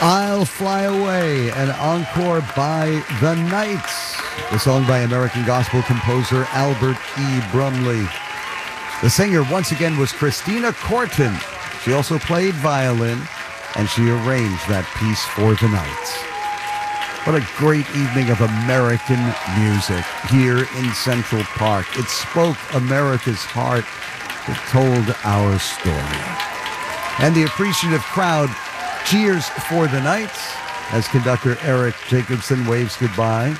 I'll Fly Away, an encore by The Knights, the song by American gospel composer Albert E. Brumley. The singer once again was Christina Corton. She also played violin, and she arranged that piece for The Knights. What a great evening of American music here in Central Park. It spoke America's heart. It told our story. And the appreciative crowd cheers for The Knights as conductor Eric Jacobson waves goodbye.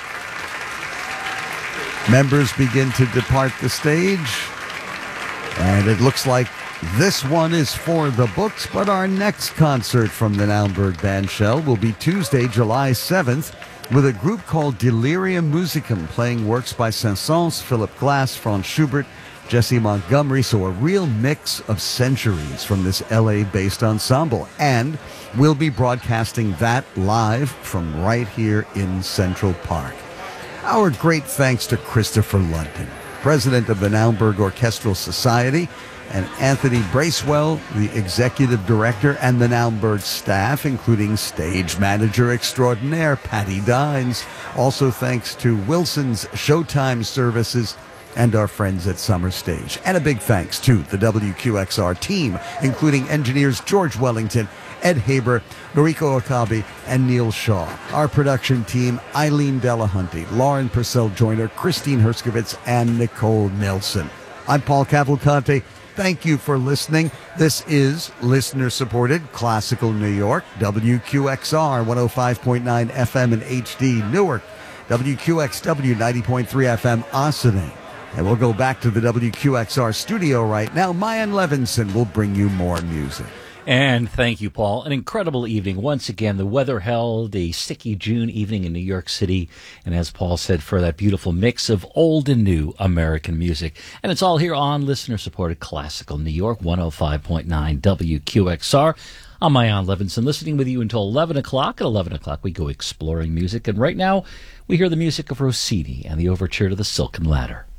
Members begin to depart the stage, and it looks like this one is for the books, but our next concert from the Naumburg Bandshell will be Tuesday, July 7th, with a group called Delirium Musicum, playing works by Saint-Saëns, Philip Glass, Franz Schubert, Jesse Montgomery, so a real mix of centuries from this LA-based ensemble. And we'll be broadcasting that live from right here in Central Park. Our great thanks to Christopher London, president of the Naumburg Orchestral Society, and Anthony Bracewell, the executive director, and the Naumburg staff, including stage manager extraordinaire Patty Dines. Also thanks to Wilson's Showtime Services and our friends at Summer Stage. And a big thanks to the WQXR team, including engineers George Wellington, Ed Haber, Noriko Okabe, and Neil Shaw. Our production team, Eileen Delahunty, Lauren Purcell-Joyner, Christine Herskovitz, and Nicole Nelson. I'm Paul Cavalcante. Thank you for listening. This is listener-supported Classical New York, WQXR 105.9 FM in HD Newark, WQXW 90.3 FM Ossining. And we'll go back to the WQXR studio right now. Mayan Levinson will bring you more music. And thank you, Paul. An incredible evening. Once again, the weather held a sticky June evening in New York City. And as Paul said, for that beautiful mix of old and new American music. And it's all here on listener-supported Classical New York, 105.9 WQXR. I'm Mayan Levinson, listening with you until 11 o'clock. At 11 o'clock, we go exploring music. And right now, we hear the music of Rossini and the overture to the Silken Ladder.